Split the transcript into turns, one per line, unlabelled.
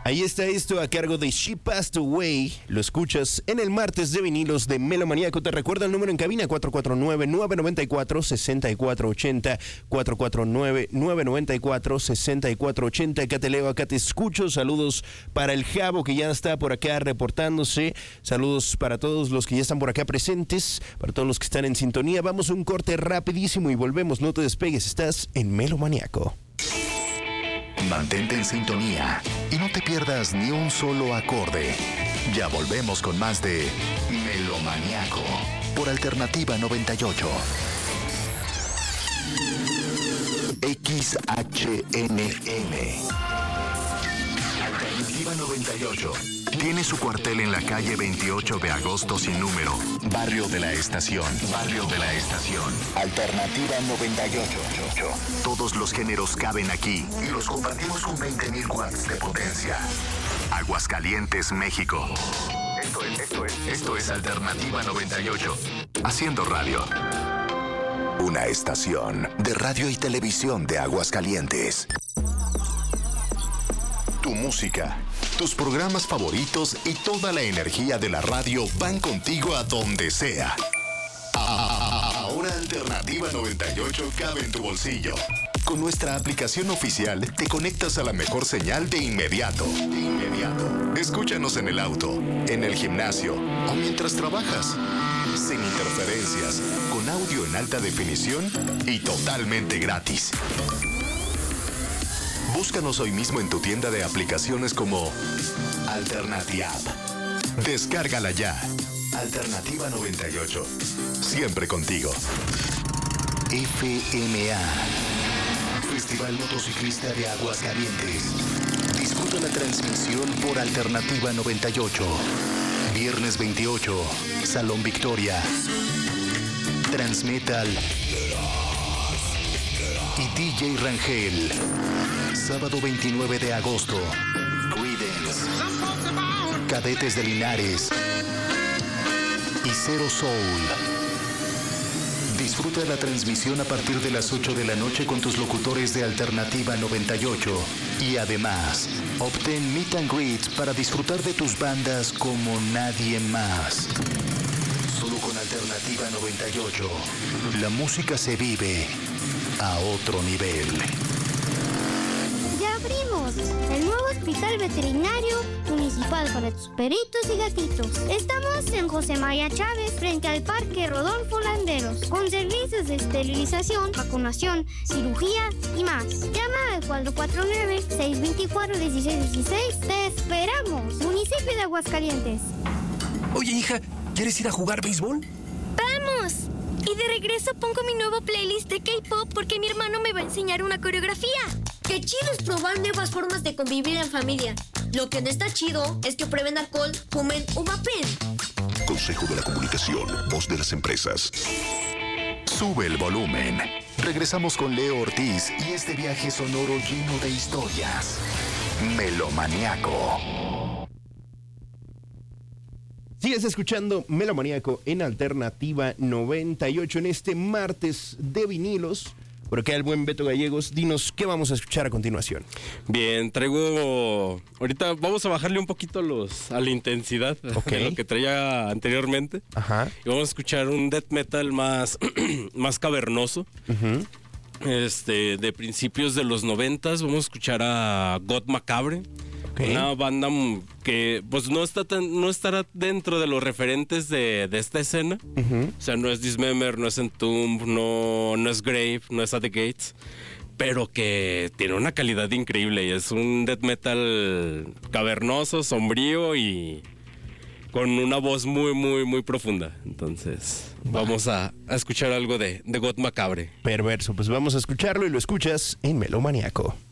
Ahí está esto a cargo de She Passed Away. Lo escuchas en el martes de vinilos de Melomaniaco. Te recuerda el número en cabina 449-994-6480. 449-994-6480. Acá te leo, acá te escucho. Saludos para el Jabo que ya está por acá reportándose. Saludos para todos los que ya están por acá presentes. Para todos los que están en sintonía. Vamos a un corte rapidísimo y volvemos. No te despegues. Estás en Melomaniaco.
Mantente en sintonía y no te pierdas ni un solo acorde. Ya volvemos con más de Melomaniaco por Alternativa 98. XHNM. Alternativa 98. Tiene su cuartel en la calle 28 de agosto sin número. Barrio de la Estación. Barrio de la Estación. Alternativa 98. Todos los géneros caben aquí y los compartimos con 20.000 watts de potencia. Aguascalientes, México. Esto es Alternativa 98. Haciendo radio. Una estación de radio y televisión de Aguascalientes. Tu música, tus programas favoritos y toda la energía de la radio van contigo a donde sea. Ahora Alternativa 98 cabe en tu bolsillo. Con nuestra aplicación oficial te conectas a la mejor señal de inmediato. Escúchanos en el auto, en el gimnasio o mientras trabajas. Sin interferencias, con audio en alta definición y totalmente gratis. Búscanos hoy mismo en tu tienda de aplicaciones como Alternativa. Descárgala ya. Alternativa 98. Siempre contigo. FMA. Festival Motociclista de Aguascalientes. Disfruta la transmisión por Alternativa 98. Viernes 28, Salón Victoria. Transmetal y DJ Rangel. Sábado 29 de agosto. Creedence. Cadetes de Linares. Y Zero Soul. Disfruta la transmisión a partir de las 8 de la noche con tus locutores de Alternativa 98. Y además, obtén meet and greets para disfrutar de tus bandas como nadie más. Solo con Alternativa 98, la música se vive a otro nivel.
¡Ya abrimos! El nuevo Hospital Veterinario Municipal para tus perritos y gatitos. Estamos en José María Chávez, frente al Parque Rodolfo Landeros, con servicios de esterilización, vacunación, cirugía y más. Llama al 449-624-1616. ¡Te esperamos! Municipio de Aguascalientes.
Oye, hija, ¿quieres ir a jugar béisbol?
¡Vamos! Y de regreso pongo mi nuevo playlist de K-pop porque mi hermano me va a enseñar una coreografía.
¡Qué chido es probar nuevas formas de convivir en familia! Lo que no está chido es que prueben alcohol, fumen o vapen.
Consejo de la Comunicación, voz de las empresas. Sube el volumen. Regresamos con Leo Ortiz y este viaje sonoro lleno de historias. Melomaniaco.
Sigues escuchando Melomaniaco en Alternativa 98 en este martes de vinilos. Por acá el buen Beto Gallegos, dinos qué vamos a escuchar a continuación.
Bien, traigo... Ahorita vamos a bajarle un poquito a la intensidad de lo que traía anteriormente.
Ajá.
Y vamos a escuchar un death metal más, más cavernoso.
Uh-huh.
De principios de los 90s. Vamos a escuchar a God Macabre. Okay. Una banda que pues no estará dentro de los referentes de esta escena.
Uh-huh.
O sea, no es Dismember, no es Entomb, no es Grave, no es At the Gates, pero que tiene una calidad increíble y es un death metal cavernoso, sombrío y con una voz muy, muy, muy profunda. Entonces, vamos a escuchar algo de God Macabre.
Perverso, pues vamos a escucharlo y lo escuchas en Melomaniaco.